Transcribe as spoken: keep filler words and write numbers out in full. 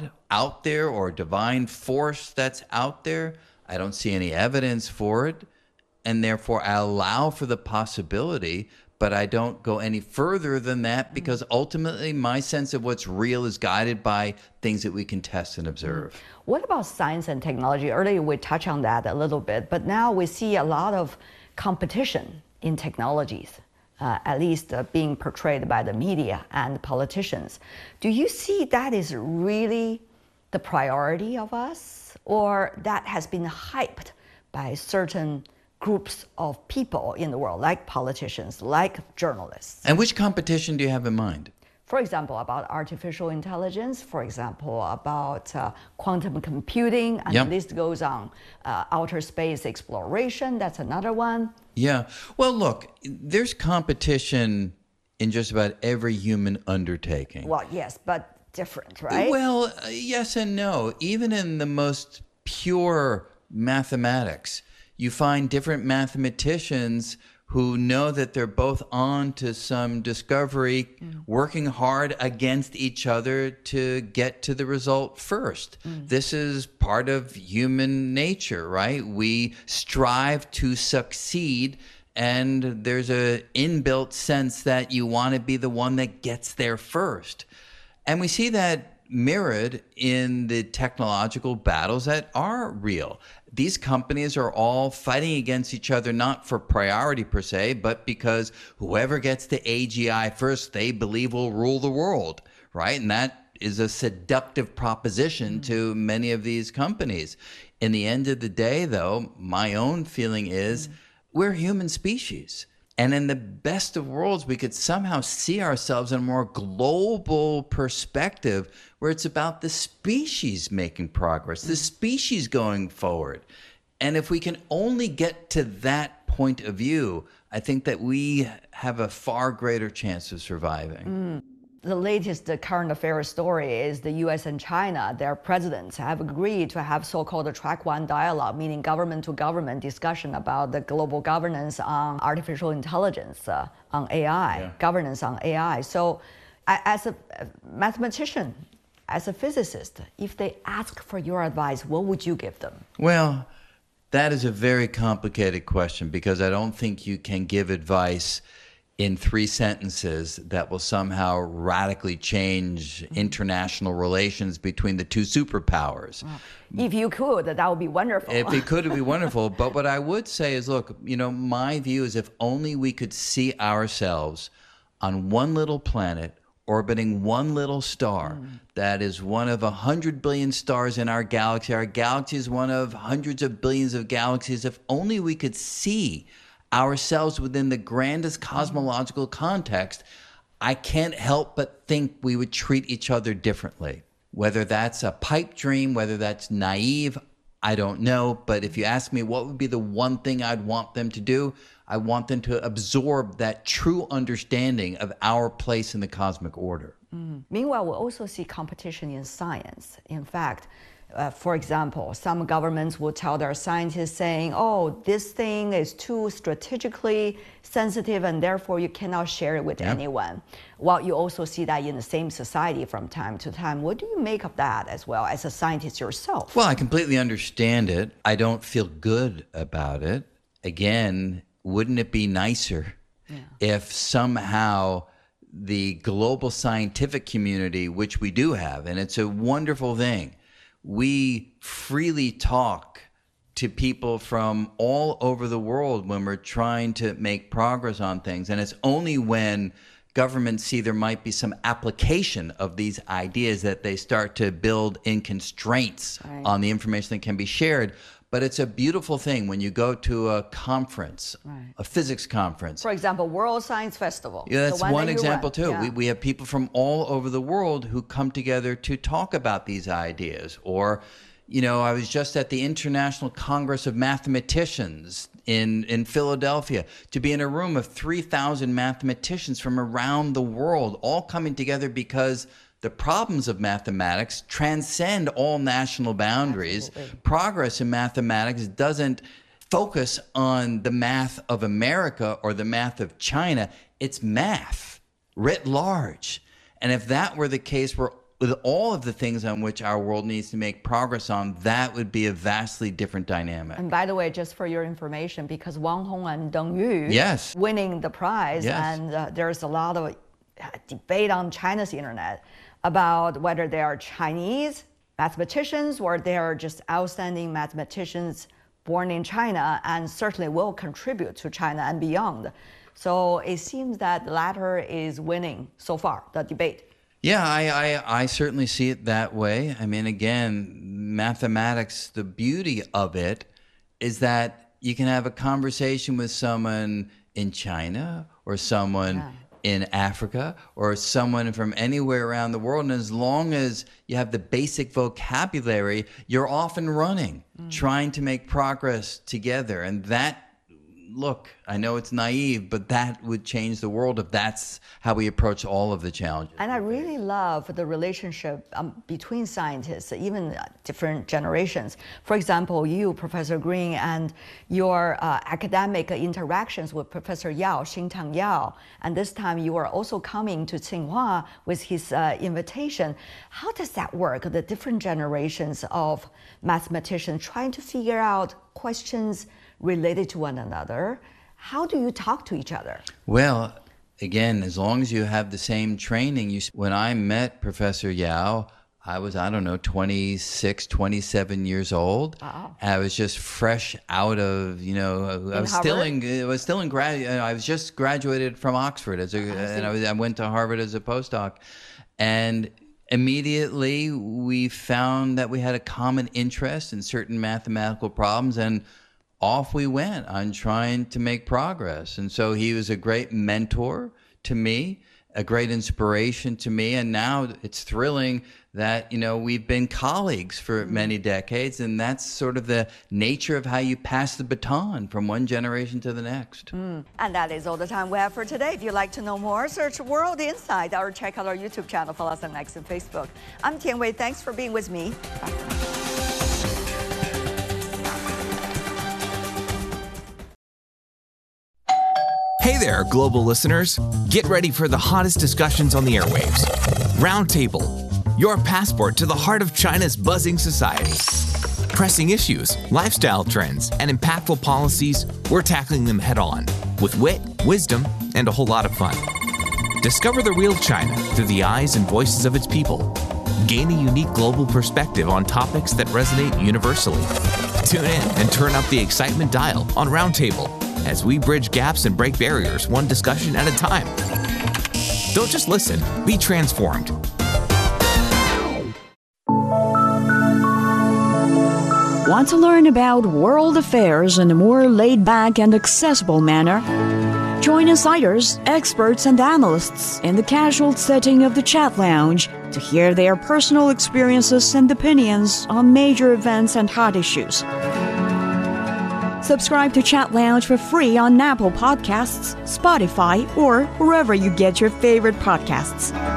God out there or divine force that's out there. I don't see any evidence for it. And therefore, I allow for the possibility, but I don't go any further than that because ultimately my sense of what's real is guided by things that we can test and observe. What about science and technology? Earlier we touched on that a little bit, but now we see a lot of competition in technologies, uh, at least uh, being portrayed by the media and politicians. Do you see that is really the priority of us, or that has been hyped by certain groups of people in the world, like politicians, like journalists? And which competition do you have in mind? For example, about artificial intelligence, for example, about uh, quantum computing, and Yep. the list goes on. Uh, outer space exploration, that's another one. Yeah. Well, look, there's competition in just about every human undertaking. Well, yes, but different, right? Well, uh, yes and no. Even in the most pure mathematics, you find different mathematicians who know that they're both on to some discovery, mm. working hard against each other to get to the result first. Mm. This is part of human nature, right? We strive to succeed, and there's an inbuilt sense that you want to be the one that gets there first. And we see that mirrored in the technological battles that are real. These companies are all fighting against each other, not for priority per se, but because whoever gets to A G I first, they believe will rule the world, right? And that is a seductive proposition to many of these companies. In the end of the day, though, my own feeling is we're human species. And in the best of worlds, we could somehow see ourselves in a more global perspective where it's about the species making progress, the species going forward. And if we can only get to that point of view, I think that we have a far greater chance of surviving. Mm. The latest current affairs story is the U S and China, their presidents have agreed to have so-called track one dialogue, meaning government-to-government discussion about the global governance on artificial intelligence, uh, on A I, yeah. governance on A I. So as a mathematician, as a physicist, if they ask for your advice, what would you give them? Well, that is a very complicated question because I don't think you can give advice in three sentences that will somehow radically change mm-hmm. international relations between the two superpowers. Wow. If you could, that would be wonderful. If it could, it would be wonderful. But what I would say is, look, you know, my view is if only we could see ourselves on one little planet orbiting one little star mm. that is one of a hundred billion stars in our galaxy. Our galaxy is one of hundreds of billions of galaxies. If only we could see ourselves within the grandest cosmological context, I can't help but think we would treat each other differently. Whether that's a pipe dream, whether that's naive, I don't know. But if you ask me what would be the one thing I'd want them to do, I want them to absorb that true understanding of our place in the cosmic order. Mm. Meanwhile, we also see competition in science. In fact, Uh, for example, some governments will tell their scientists saying, oh, this thing is too strategically sensitive and therefore you cannot share it with yeah. anyone. Well, you also see that in the same society from time to time. What do you make of that as well as a scientist yourself? Well, I completely understand it. I don't feel good about it. Again, wouldn't it be nicer yeah. if somehow the global scientific community, which we do have, and it's a wonderful thing, we freely talk to people from all over the world when we're trying to make progress on things. And it's only when governments see there might be some application of these ideas that they start to build in constraints right. on the information that can be shared. But it's a beautiful thing when you go to a conference, right. a physics conference. For example, World Science Festival. Yeah, that's one, one that example too. Yeah. We, we have people from all over the world who come together to talk about these ideas. Or, you know, I was just at the International Congress of Mathematicians in, in Philadelphia to be in a room of three thousand mathematicians from around the world all coming together because the problems of mathematics transcend all national boundaries. Absolutely. Progress in mathematics doesn't focus on the math of America or the math of China. It's math writ large. And if that were the case, we're with all of the things on which our world needs to make progress on, that would be a vastly different dynamic. And by the way, just for your information, because Wang Hong and Deng Yu yes. winning the prize, yes. and uh, there's a lot of debate on China's internet about whether they are Chinese mathematicians or they are just outstanding mathematicians born in China and certainly will contribute to China and beyond. So it seems that the latter is winning so far, the debate. Yeah, I, I, I certainly see it that way. I mean, again, mathematics, the beauty of it is that you can have a conversation with someone in China or someone yeah. in Africa or someone from anywhere around the world. And as long as you have the basic vocabulary, you're off and running, mm. trying to make progress together. And that, look, I know it's naive, but that would change the world if that's how we approach all of the challenges. And I really love the relationship um, between scientists, even different generations. For example, you, Professor Green, and your uh, academic interactions with Professor Yao, Xintang Yao, and this time you are also coming to Tsinghua with his uh, invitation. How does that work, the different generations of mathematicians trying to figure out questions related to one another? How do you talk to each other? Well, again, as long as you have the same training. You, when I met Professor Yao, I was, I don't know, twenty-six, twenty-seven years old. Uh-oh. I was just fresh out of, you know, in I was Harvard? still in, I was still in grad, I was just graduated from Oxford as a, I and I, was, I went to Harvard as a postdoc. And immediately we found that we had a common interest in certain mathematical problems, and off we went on trying to make progress. And so he was a great mentor to me, a great inspiration to me. And now it's thrilling that, you know, we've been colleagues for many decades. And that's sort of the nature of how you pass the baton from one generation to the next. Mm. And that is all the time we have for today. If you'd like to know more, search World Insight or check out our YouTube channel. Follow us on X and Facebook. I'm Tian Wei. Thanks for being with me. Bye. Hey there, global listeners. Get ready for the hottest discussions on the airwaves. Roundtable, your passport to the heart of China's buzzing society. Pressing issues, lifestyle trends, and impactful policies, we're tackling them head on with wit, wisdom, and a whole lot of fun. Discover the real China through the eyes and voices of its people. Gain a unique global perspective on topics that resonate universally. Tune in and turn up the excitement dial on Roundtable as we bridge gaps and break barriers one discussion at a time. Don't just listen, be transformed. Want to learn about world affairs in a more laid-back and accessible manner? Join insiders, experts, and analysts in the casual setting of the Chat Lounge to hear their personal experiences and opinions on major events and hot issues. Subscribe to Chat Lounge for free on Apple Podcasts, Spotify, or wherever you get your favorite podcasts.